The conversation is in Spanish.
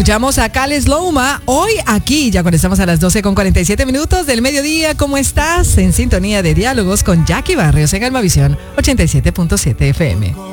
Escuchamos a Cales Loma hoy aquí, ya cuando estamos a las 12:47 del mediodía. ¿Cómo estás? En sintonía de diálogos con Jackie Barrios en Almavisión 87.7 FM.